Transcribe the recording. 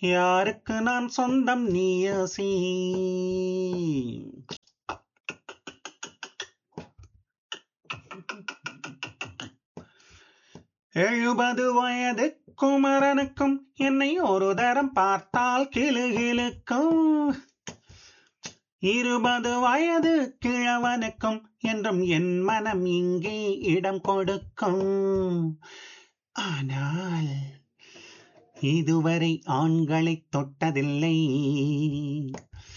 யாருக்கு நான் சொந்தம் நீயசி. 70 வயது குமரனுக்கும் என்னை ஒரு தரம் பார்த்தால் கிளுகிளுக்கும். 20 வயது கிழவனுக்கும் என்றும் என் மனம் இங்கே இடம் கொடுக்கும். ஆனால் இதுவரை ஆண்களை தொட்டதில்லை.